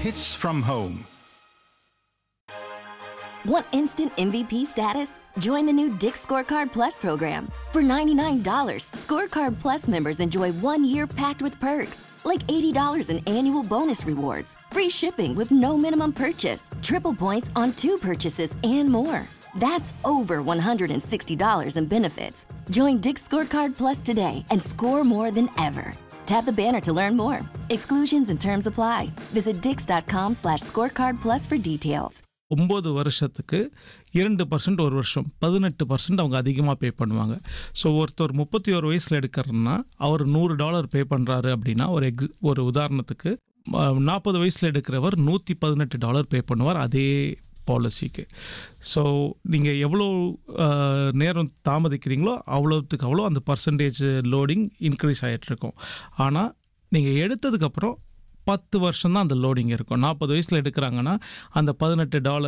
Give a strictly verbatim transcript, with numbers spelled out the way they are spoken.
Hits from home. Want instant M V P status? Join the new Dick's Scorecard Plus program. For ninety-nine dollars, Scorecard Plus members enjoy one year packed with perks, like eighty dollars in annual bonus rewards, free shipping with no minimum purchase, triple points on two purchases, and more. That's over one hundred sixty dollars in benefits. Join Dick's Scorecard Plus today and score more than ever. Tap the banner to learn more. Exclusions and terms apply. Visit dix.com slash scorecard plus for details. ஒம்பது வருஷத்துக்கு இரண்டு percent ஒரு வருஷம் பதினெட்டு percent அவங்க அதிகமாக பே பண்ணுவாங்க. So ஒருத்தர் முப்பத்தி ஒரு வயசில் எடுக்கிறன்னா அவர் நூறு டாலர் பே பண்ணுறாரு அப்படின்னா ஒரு எக்ஸ் ஒரு உதாரணத்துக்கு நாற்பது வயசில் எடுக்கிறவர் நூற்றி பதினெட்டு டாலர் பே பண்ணுவார் அதே பாலிசிக்கு. ஸோ நீங்கள் எவ்வளோ நேரம் தாமதிக்கிறீங்களோ அவ்வளோத்துக்கு அவ்வளோ அந்த பர்சன்டேஜ் லோடிங் இன்க்ரீஸ் ஆகிட்டுருக்கும். ஆனால் நீங்கள் எடுத்ததுக்கப்புறம் பத்து வருஷம் தான் அந்த லோடிங் இருக்கும். நாற்பது வயசில் எடுக்கிறாங்கன்னா அந்த பதினெட்டு டாலர்